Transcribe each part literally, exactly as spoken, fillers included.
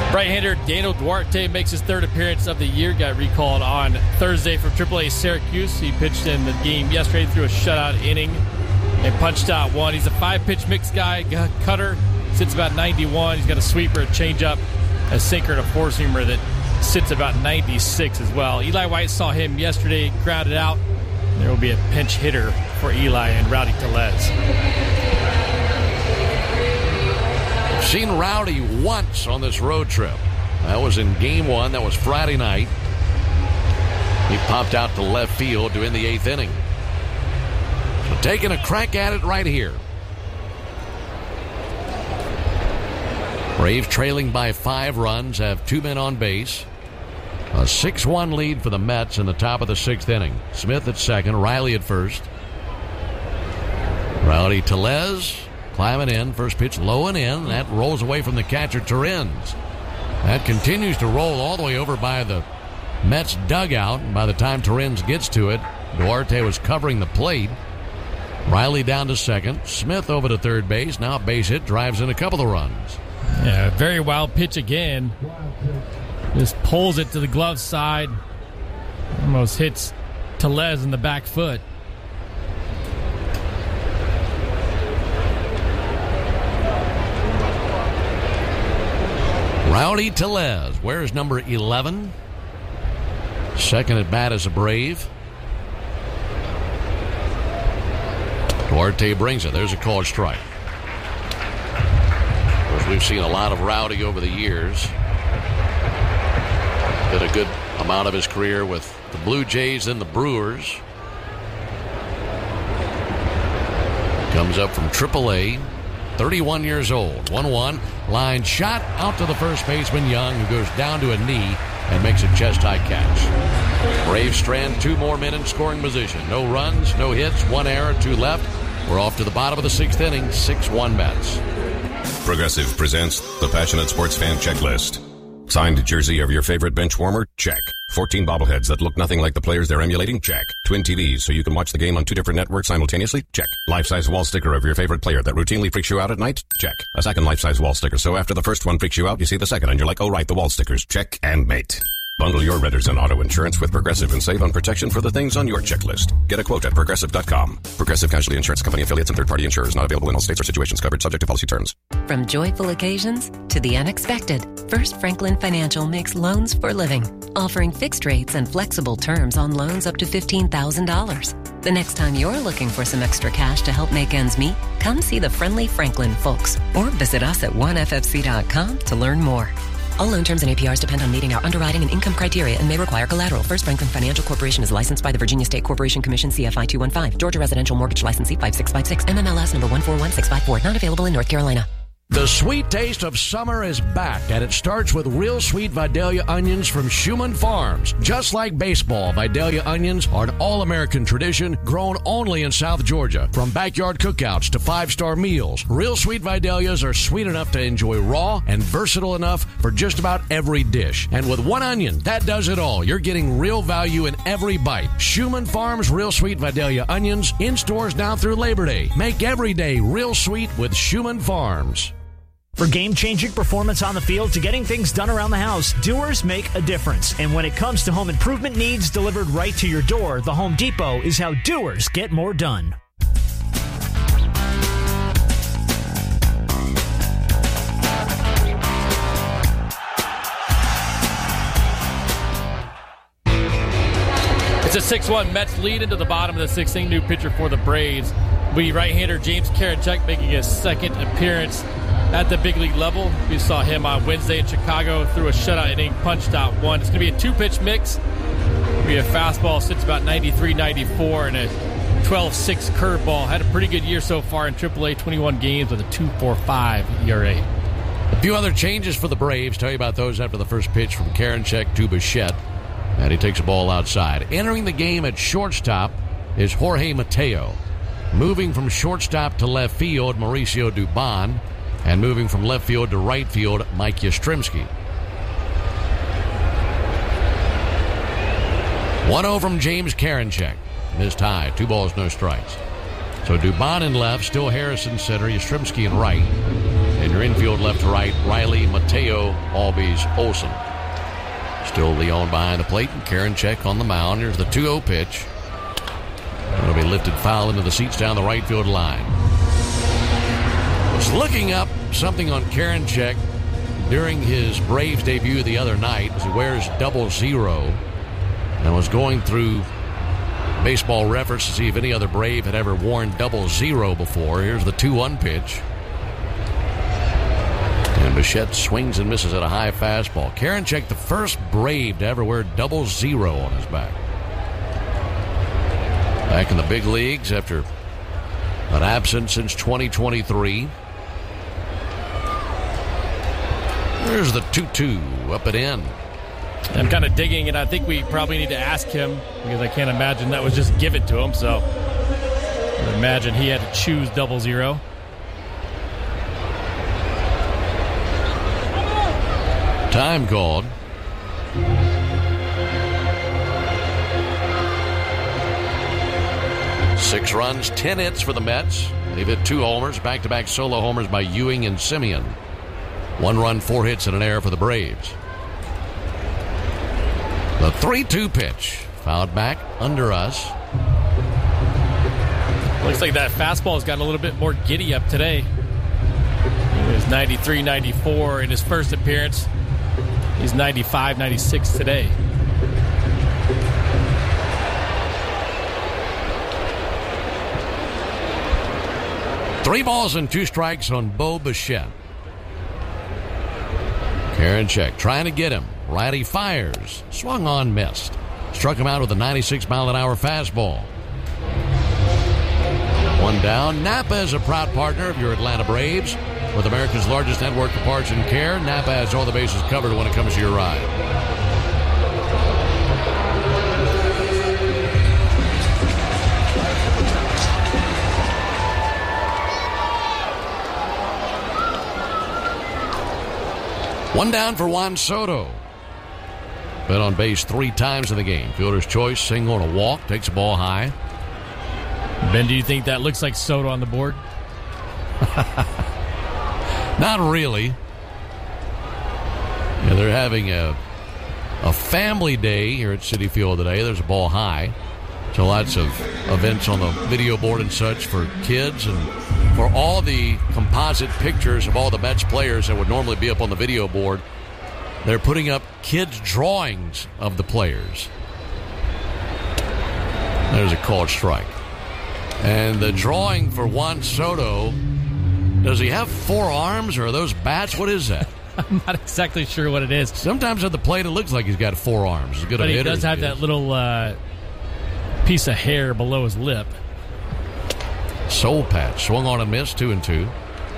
Right-hander Daniel Duarte makes his third appearance of the year. Got recalled on Thursday from triple A Syracuse. He pitched in the game yesterday through a shutout inning and punched out one. He's a five-pitch mix guy, cutter, sits about ninety-one. He's got a sweeper, a changeup, a sinker, and a four-seamer that sits about ninety-six as well. Eli White saw him yesterday, grounded out. There will be a pinch hitter for Eli and Rowdy Tellez. Seen Rowdy once on this road trip. That was in game one. That was Friday night. He popped out to left field to end the eighth inning. So taking a crack at it right here. Braves trailing by five runs, have two men on base. A six one lead for the Mets in the top of the sixth inning. Smith at second, Riley at first. Rowdy Tellez climbing in, first pitch low and in. That rolls away from the catcher, Torrens. That continues to roll all the way over by the Mets dugout. By the time Torrens gets to it, Duarte was covering the plate. Riley down to second. Smith over to third base. Now a base hit, drives in a couple of runs. Yeah, very wild pitch again. Just pulls it to the glove side. Almost hits Tellez in the back foot. Rowdy Tellez wears number eleven. Second at bat as a Brave. Duarte brings it. There's a called strike. Of course, we've seen a lot of Rowdy over the years. Did a good amount of his career with the Blue Jays and the Brewers. Comes up from triple A. thirty-one years old. one one. Line shot out to the first baseman, Young, who goes down to a knee and makes a chest-high catch. Braves strand two more men in scoring position. No runs, no hits, one error, two left. We're off to the bottom of the sixth inning, six one Mets. Progressive presents the Passionate Sports Fan Checklist. Signed jersey of your favorite bench warmer? Check. fourteen bobbleheads that look nothing like the players they're emulating? Check. Twin T Vs so you can watch the game on two different networks simultaneously? Check. Life-size wall sticker of your favorite player that routinely freaks you out at night? Check. A second life-size wall sticker so after the first one freaks you out, you see the second and you're like, oh right, the wall stickers. Check and mate. Bundle your renters and auto insurance with Progressive and save on protection for the things on your checklist. Get a quote at Progressive dot com. Progressive Casualty Insurance Company affiliates and third-party insurers not available in all states or situations covered subject to policy terms. From joyful occasions to the unexpected, First Franklin Financial makes loans for living, offering fixed rates and flexible terms on loans up to fifteen thousand dollars. The next time you're looking for some extra cash to help make ends meet, come see the friendly Franklin folks or visit us at one f f c dot com to learn more. All loan terms and A P Rs depend on meeting our underwriting and income criteria and may require collateral. First Franklin Financial Corporation is licensed by the Virginia State Corporation Commission C F I two one five. Georgia Residential Mortgage Licensee five six five six. M M L S number one four one six five four. Not available in North Carolina. The sweet taste of summer is back, and it starts with real sweet Vidalia onions from Schumann Farms. Just like baseball, Vidalia onions are an all-American tradition grown only in South Georgia. From backyard cookouts to five-star meals, real sweet Vidalias are sweet enough to enjoy raw and versatile enough for just about every dish. And with one onion, that does it all. You're getting real value in every bite. Schumann Farms Real Sweet Vidalia onions in stores now through Labor Day. Make every day real sweet with Schumann Farms. For game-changing performance on the field to getting things done around the house, doers make a difference. And when it comes to home improvement needs delivered right to your door, the Home Depot is how doers get more done. It's a six one Mets lead into the bottom of the sixth inning. New pitcher for the Braves. We right-hander James Karinchak making his second appearance at the big league level. We saw him on Wednesday in Chicago through a shutout inning, punched out one. It's going to be a two-pitch mix. We have fastball sits about ninety-three ninety-four and a twelve six curveball. Had a pretty good year so far in triple A, twenty-one games with a two point four five E R A. A few other changes for the Braves. Tell you about those after the first pitch from Karinchak to Bichette. And he takes a ball outside. Entering the game at shortstop is Jorge Mateo. Moving from shortstop to left field, Mauricio Dubon. And moving from left field to right field, Mike Yastrzemski. one oh from James Karinchak. Missed high. Two balls, no strikes. So Dubon in left, still Harrison center, Yastrzemski in right. And your infield left to right, Riley, Mateo, Albies, Olsen. Still Leon behind the plate, and Karinchak on the mound. Here's the two oh pitch. It'll be lifted foul into the seats down the right field line. Was looking up something on Karinchak during his Braves debut the other night as he wears double zero, and was going through Baseball Reference to see if any other Brave had ever worn double zero before. Here's the two one pitch. And Bichette swings and misses at a high fastball. Karinchak, the first Brave to ever wear double zero on his back. Back in the big leagues after an absence since twenty twenty-three. There's the two two up and in. I'm kind of digging, and I think we probably need to ask him because I can't imagine that was just given to him. So I imagine he had to choose double zero. Time called. Six runs, ten hits for the Mets. They've hit two homers, back-to-back solo homers by Ewing and Simeon. One run, four hits, and an error for the Braves. The three two pitch. Fouled back under us. Looks like that fastball's got a little bit more giddy up today. He was ninety-three ninety-four in his first appearance. He's ninety-five ninety-six today. Three balls and two strikes on Bo Bichette. Karinchak trying to get him. Righty fires. Swung on, missed. Struck him out with a ninety-six mile an hour fastball. One down. Napa is a proud partner of your Atlanta Braves. With America's largest network of parts and care, Napa has all the bases covered when it comes to your ride. One down for Juan Soto. Been on base three times in the game. Fielder's choice, single and a walk. Takes the ball high. Ben, do you think that looks like Soto on the board? Not really. Yeah, they're having a a family day here at Citi Field today. There's a ball high. So lots of events on the video board and such for kids and for all the composite pictures of all the Mets players that would normally be up on the video board. They're putting up kids' drawings of the players. There's a called strike. And the drawing for Juan Soto, does he have four arms or are those bats? What is that? I'm not exactly sure what it is. Sometimes at the plate it looks like he's got four arms. As good but a he hitter does have he that is. little uh, piece of hair below his lip. Soul patch. Swung on and missed. Two and two.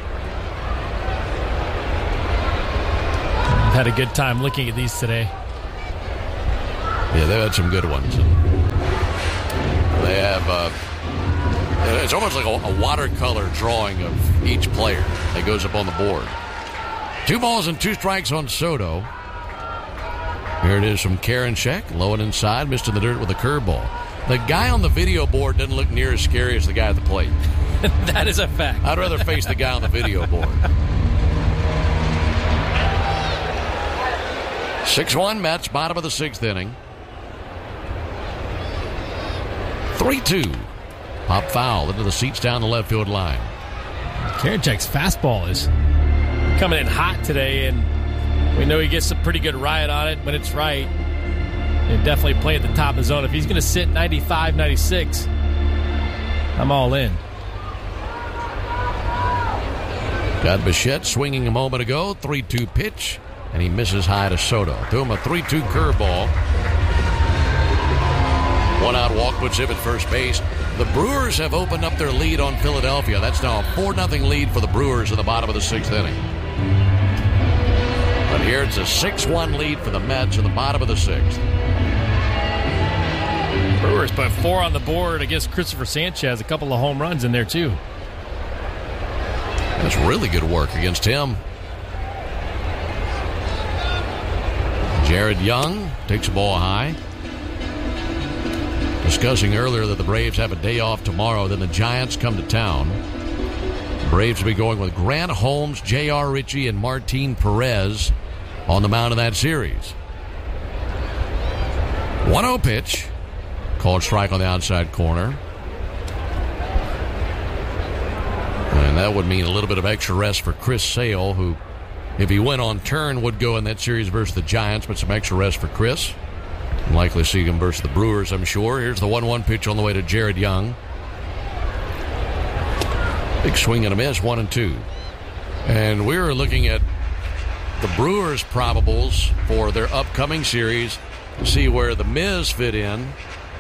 I've had a good time looking at these today. Yeah, they've had some good ones. And they have, uh, it's almost like a, a watercolor drawing of each player that goes up on the board. Two balls and two strikes on Soto. Here it is from Karinchak. Low and inside. Missed in the dirt with a curveball. The guy on the video board doesn't look near as scary as the guy at the plate. That is a fact. I'd rather face the guy on the video board. six one Mets, bottom of the sixth inning. three two. Pop foul into the seats down the left field line. Karinchak's fastball is coming in hot today, and we know he gets a pretty good ride on it when it's right. He'll definitely play at the top of the zone. If he's going to sit ninety-five ninety-six, I'm all in. Got Bichette swinging a moment ago. three two pitch, and he misses high to Soto. Threw him a three two curveball. One out walk puts him at first base. The Brewers have opened up their lead on Philadelphia. That's now a four nothing lead for the Brewers in the bottom of the sixth inning. But here it's a six one lead for the Mets in the bottom of the sixth. Brewers put four on the board against Christopher Sanchez. A couple of home runs in there, too. That's really good work against him. Jared Young takes the ball high. Discussing earlier that the Braves have a day off tomorrow, then the Giants come to town. Braves will be going with Grant Holmes, J R. Ritchie, and Martin Perez on the mound in that series. one oh pitch. Called strike on the outside corner. And that would mean a little bit of extra rest for Chris Sale, who, if he went on turn, would go in that series versus the Giants, but some extra rest for Chris. Likely see him versus the Brewers, I'm sure. Here's the one one pitch on the way to Jared Young. Big swing and a miss, one and two. And we're looking at the Brewers' probables for their upcoming series to see where the Miz fit in.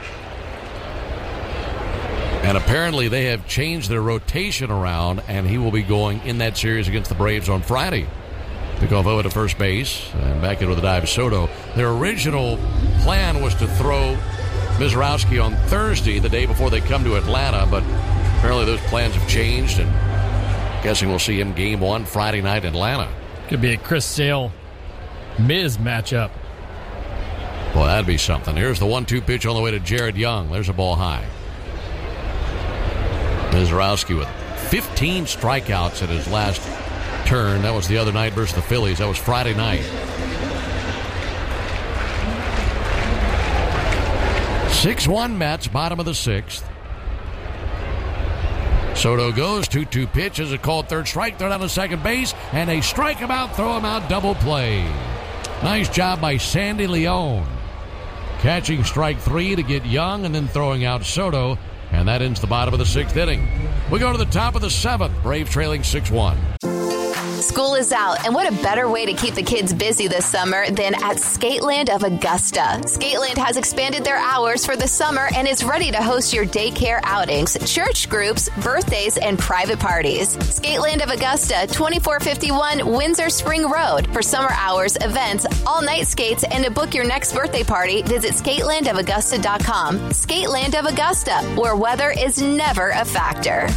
And apparently they have changed their rotation around, and he will be going in that series against the Braves on Friday. Pick off over to first base and back in with a dive Soto. Their original plan was to throw Mizrowski on Thursday, the day before they come to Atlanta, but apparently those plans have changed, and guessing we'll see him game one Friday night in Atlanta. Could be a Chris Sale Miz matchup. Well, that'd be something. Here's the one two pitch on the way to Jared Young. There's a ball high. Mizrowski with fifteen strikeouts at his last turn. That was the other night versus the Phillies. That was Friday night. six one Mets, bottom of the sixth. Soto goes, two two pitch is a called third strike, throw down to second base, and they strike him out, throw him out, double play. Nice job by Sandy Leon. Catching strike three to get Young and then throwing out Soto, and that ends the bottom of the sixth inning. We go to the top of the seventh, Braves trailing six one. School is out, and what a better way to keep the kids busy this summer than at Skateland of Augusta. Skateland has expanded their hours for the summer and is ready to host your daycare outings, church groups, birthdays, and private parties. Skateland of Augusta, twenty-four fifty-one Windsor Spring Road. For summer hours, events, all-night skates, and to book your next birthday party, visit skateland of augusta dot com. Skateland of Augusta, where weather is never a factor.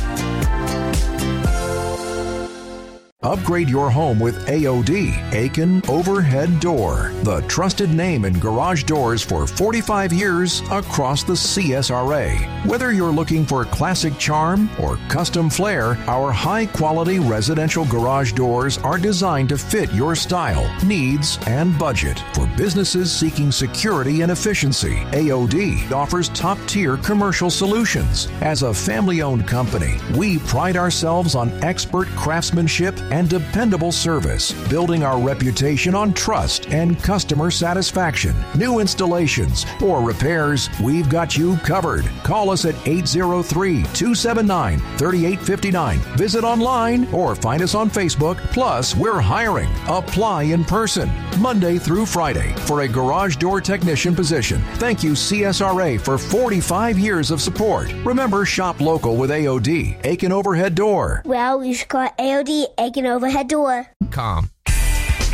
Upgrade your home with A O D, Aiken Overhead Door, the trusted name in garage doors for forty-five years across the C S R A. Whether you're looking for classic charm or custom flair, our high-quality residential garage doors are designed to fit your style, needs, and budget. For businesses seeking security and efficiency, A O D offers top-tier commercial solutions. As a family-owned company, we pride ourselves on expert craftsmanship and dependable service, building our reputation on trust and customer satisfaction. New installations or repairs, we've got you covered. Call us at eight oh three, two seven nine, three eight five nine. Visit online or find us on Facebook. Plus, we're hiring. Apply in person, Monday through Friday, for a garage door technician position. Thank you, C S R A, for forty-five years of support. Remember, shop local with A O D, Aiken Overhead Door. Well, you should call A O D, Aiken Overhead Door. Com.